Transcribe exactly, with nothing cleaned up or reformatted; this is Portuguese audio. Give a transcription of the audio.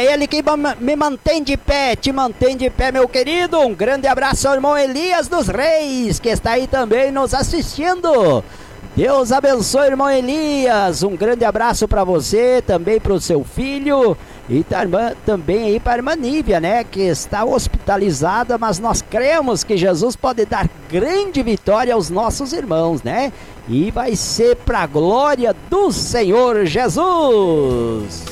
ele que me mantém de pé, te mantém de pé, meu querido. Um grande abraço ao irmão Elias dos Reis, que está aí também nos assistindo. Deus abençoe, irmão Elias. Um grande abraço para você, também para o seu filho e também aí para a irmã Nívia, né, que está hospitalizada, mas nós cremos que Jesus pode dar grande vitória aos nossos irmãos, né? E vai ser para a glória do Senhor Jesus.